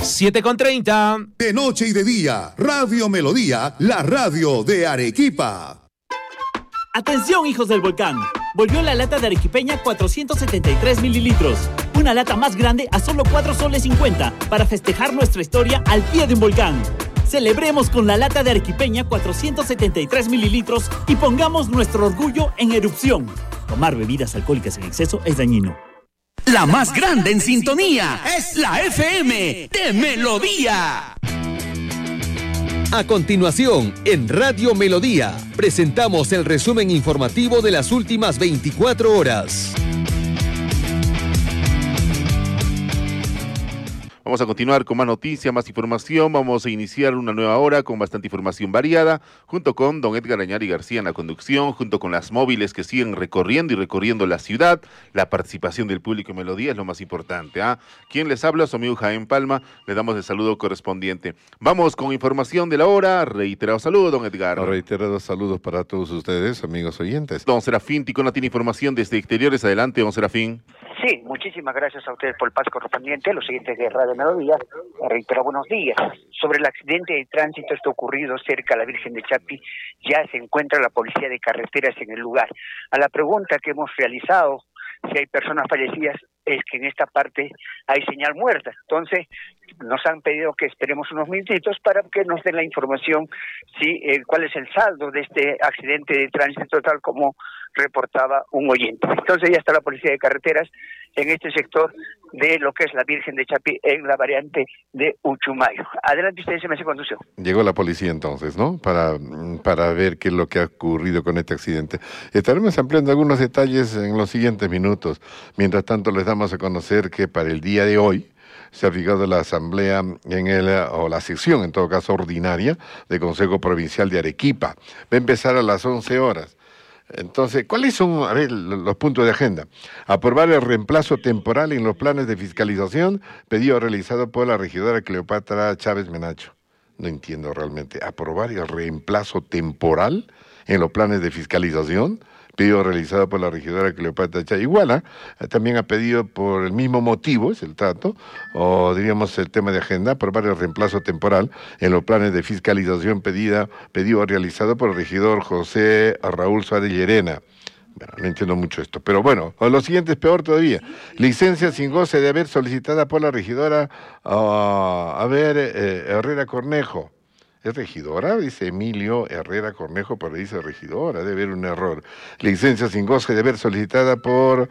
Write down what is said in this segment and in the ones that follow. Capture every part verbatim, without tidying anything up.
siete con treinta. De noche y de día, Radio Melodía, la radio de Arequipa. Atención, hijos del volcán. Volvió la lata de arequipeña cuatrocientos setenta y tres mililitros. Una lata más grande a solo cuatro soles cincuenta para festejar nuestra historia al pie de un volcán. Celebremos con la lata de arequipeña cuatrocientos setenta y tres mililitros y pongamos nuestro orgullo en erupción. Tomar bebidas alcohólicas en exceso es dañino. La más grande en sintonía es la F M de Melodía. A continuación, en Radio Melodía, presentamos el resumen informativo de las últimas veinticuatro horas. Vamos a continuar con más noticias, más información. Vamos a iniciar una nueva hora con bastante información variada, junto con don Edgar Añari García en la conducción, junto con las móviles que siguen recorriendo y recorriendo la ciudad. La participación del público en Melodía es lo más importante. ¿eh? Quien les habla, su amigo Jaén Palma, le damos el saludo correspondiente. Vamos con información de la hora. Reiterado saludo, don Edgar. Reiterados saludos para todos ustedes, amigos oyentes. Don Serafín Ticona tiene información desde exteriores. Adelante, don Serafín. Sí, muchísimas gracias a ustedes por el paso correspondiente. Los siguientes de Radio Melodía, reitero buenos días. Sobre el accidente de tránsito esto ocurrido cerca de la Virgen de Chapi, ya se encuentra la policía de carreteras en el lugar. A la pregunta que hemos realizado, si hay personas fallecidas, es que en esta parte hay señal muerta. Entonces, nos han pedido que esperemos unos minutitos para que nos den la información, si eh, cuál es el saldo de este accidente de tránsito, tal como reportaba un oyente. Entonces ya está la policía de carreteras en este sector de lo que es la Virgen de Chapi, en la variante de Uchumayo. Adelante ustedes, se me hace conducción. Llegó la policía entonces, ¿no? Para, para ver qué es lo que ha ocurrido con este accidente. Estaremos ampliando algunos detalles en los siguientes minutos. Mientras tanto, les damos a conocer que para el día de hoy se ha fijado la asamblea en el, o la sección, en todo caso ordinaria, del Consejo Provincial de Arequipa. Va a empezar a las once horas. Entonces, ¿cuáles son, a ver, los puntos de agenda? Aprobar el reemplazo temporal en los planes de fiscalización, pedido realizado por la regidora Cleopatra Chávez Menacho. No entiendo realmente. ¿Aprobar el reemplazo temporal en los planes de fiscalización? Pedido realizado por la regidora Cleopatra Chávez. Iguala, eh, también ha pedido por el mismo motivo, es el trato, o diríamos el tema de agenda, aprobar el reemplazo temporal en los planes de fiscalización pedida, pedido realizado por el regidor José Raúl Suárez Llerena. Bueno, no entiendo mucho esto, pero bueno, lo siguiente es peor todavía. Licencia sin goce de haber solicitada por la regidora, uh, a ver, eh, Herrera Cornejo. ¿Es regidora? Dice Emilio Herrera Cornejo, pero dice regidora, debe haber un error. Licencia sin goce de haber solicitada por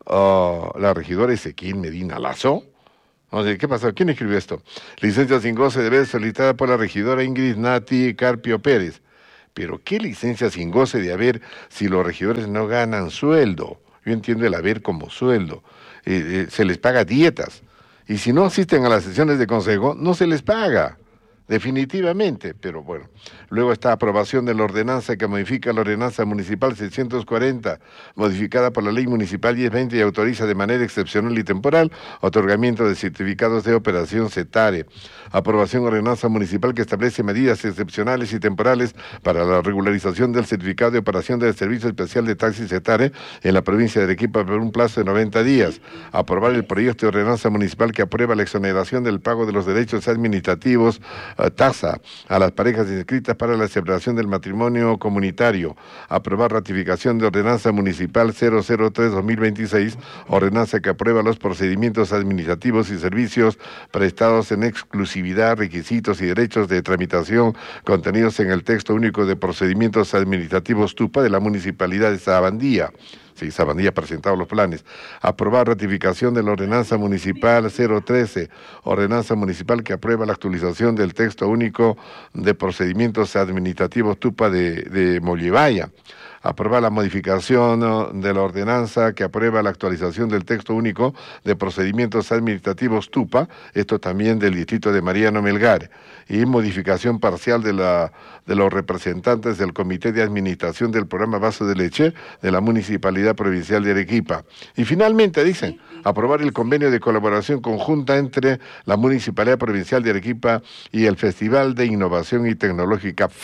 uh, la regidora Ezequiel Medina Lazo. No sé, ¿qué pasó? ¿Quién escribió esto? Licencia sin goce de haber solicitada por la regidora Ingrid Nati Carpio Pérez. Pero ¿qué licencia sin goce de haber si los regidores no ganan sueldo? Yo entiendo el haber como sueldo. Eh, eh, se les paga dietas. Y si no asisten a las sesiones de consejo, no se les paga. Definitivamente, pero bueno. Luego está aprobación de la ordenanza que modifica la ordenanza municipal seiscientos cuarenta, modificada por la ley municipal diez veinte y autoriza de manera excepcional y temporal otorgamiento de certificados de operación CETARE. Aprobación de ordenanza municipal que establece medidas excepcionales y temporales para la regularización del certificado de operación del Servicio Especial de Taxi CETARE en la provincia de Arequipa por un plazo de noventa días. Aprobar el proyecto de ordenanza municipal que aprueba la exoneración del pago de los derechos administrativos tasa a las parejas inscritas para la celebración del matrimonio comunitario. Aprobar ratificación de ordenanza municipal cero cero tres guión dos mil veintiséis, ordenanza que aprueba los procedimientos administrativos y servicios prestados en exclusividad, requisitos y derechos de tramitación contenidos en el texto único de procedimientos administrativos TUPA de la Municipalidad de Sabandía. Sí, Sabandía ha presentado los planes. Aprobar ratificación de la ordenanza municipal cero trece, ordenanza municipal que aprueba la actualización del texto único de procedimientos administrativos TUPA de, de Mollevaya. Aprobar la modificación de la ordenanza que aprueba la actualización del texto único de procedimientos administrativos TUPA, esto también del distrito de Mariano Melgar, y modificación parcial de, la, de los representantes del Comité de Administración del Programa Vaso de Leche de la Municipalidad Provincial de Arequipa. Y finalmente, dicen, aprobar el convenio de colaboración conjunta entre la Municipalidad Provincial de Arequipa y el Festival de Innovación y Tecnológica F L I T.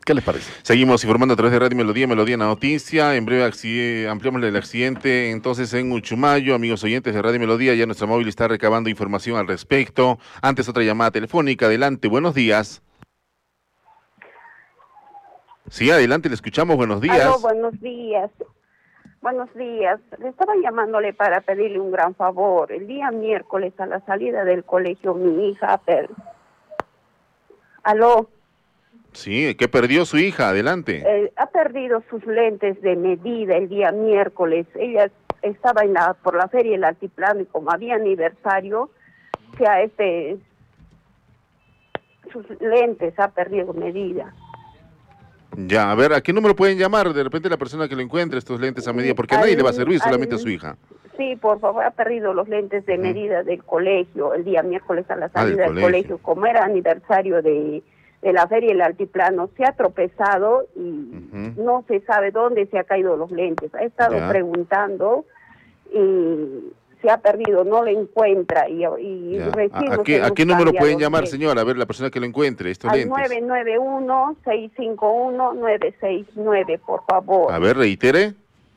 ¿Qué les parece? Seguimos informando a través de Radio Melodía, Melodía en la Noticia. En breve acci- ampliamos el accidente entonces en Uchumayo. Amigos oyentes de Radio Melodía, ya nuestra móvil está recabando información al respecto. Antes otra llamada telefónica. Adelante, buenos días. Sí, adelante, le escuchamos. Buenos días. Aló, buenos días. Buenos días. Le estaba llamándole para pedirle un gran favor. El día miércoles a la salida del colegio, mi hija... Per... Aló. Sí, ¿qué perdió su hija? Adelante. Eh, ha perdido sus lentes de medida el día miércoles. Ella estaba en la por la feria del altiplano y como había aniversario, que a este sus lentes ha perdido medida. Ya, a ver, ¿a qué número pueden llamar? De repente la persona que lo encuentre estos lentes a medida, porque a Al- nadie le va a servir, solamente al- a su hija. Sí, por favor, ha perdido los lentes de medida del colegio el día miércoles a la Ah, del salida del colegio. colegio. Como era aniversario de, de la feria del altiplano, se ha tropezado y Ujú. no se sabe dónde se ha caído los lentes. Ha estado Ya. preguntando y se ha perdido, no lo encuentra. Y, y Ya. recién ¿A, a nos qué, a hemos qué número cambiado pueden los llamar, lentes. señora? A ver, la persona que lo encuentre, estos Al lentes. nueve nueve uno, seis cinco uno, nueve seis nueve, por favor. A ver, reitere.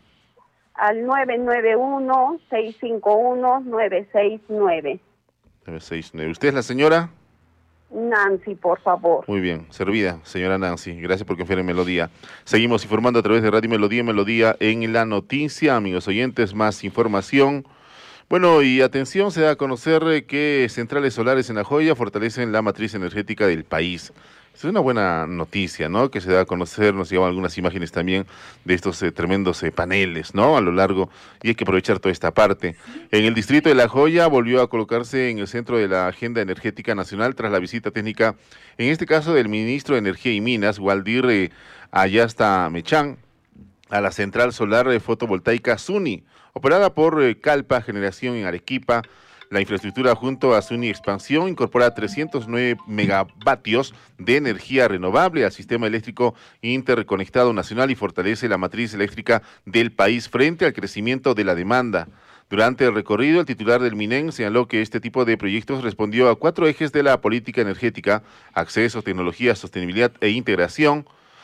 Al nueve nueve uno, seis cinco uno, nueve seis nueve. nueve seis nueve. ¿Usted es la señora? Nancy, por favor. Muy bien, servida, señora Nancy. Gracias por confiar en Melodía. Seguimos informando a través de Radio Melodía, Melodía en la Noticia. Amigos oyentes, más información. Bueno, y atención, se da a conocer eh, que centrales solares en La Joya fortalecen la matriz energética del país. Es una buena noticia, ¿no? Que se da a conocer, nos llevan algunas imágenes también de estos eh, tremendos eh, paneles, ¿no? A lo largo, y hay que aprovechar toda esta parte. En el distrito de La Joya volvió a colocarse en el centro de la agenda energética nacional tras la visita técnica, en este caso del ministro de Energía y Minas, Waldir eh, Ayasta Mechán, a la central solar eh, fotovoltaica Suni, operada por eh, Calpa Generación en Arequipa. La infraestructura junto a Suni Expansión incorpora trescientos nueve megavatios de energía renovable al sistema eléctrico interconectado nacional y fortalece la matriz eléctrica del país frente al crecimiento de la demanda. Durante el recorrido, el titular del MINEN señaló que este tipo de proyectos respondió a cuatro ejes de la política energética: acceso, tecnología, sostenibilidad e integración.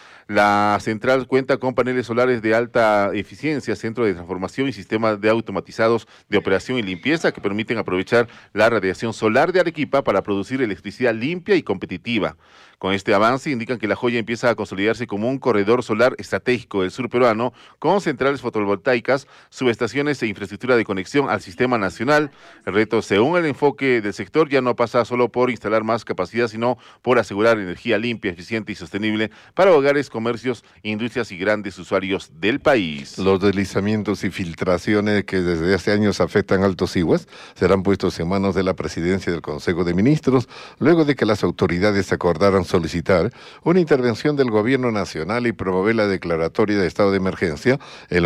La central cuenta con paneles solares de alta eficiencia, centro de transformación y sistemas de automatizados de operación y limpieza que permiten aprovechar la radiación solar de Arequipa para producir electricidad limpia y competitiva. Con este avance indican que La Joya empieza a consolidarse como un corredor solar estratégico del sur peruano, con centrales fotovoltaicas, subestaciones e infraestructura de conexión al sistema nacional. El reto, según el enfoque del sector, ya no pasa solo por instalar más capacidad, sino por asegurar energía limpia, eficiente y sostenible para hogares, comercios, industrias y grandes usuarios del país. Los deslizamientos y filtraciones que desde hace años afectan a Altos Iguas serán puestos en manos de la Presidencia del Consejo de Ministros, luego de que las autoridades acordaran solicitar una intervención del Gobierno Nacional y promover la declaratoria de estado de emergencia en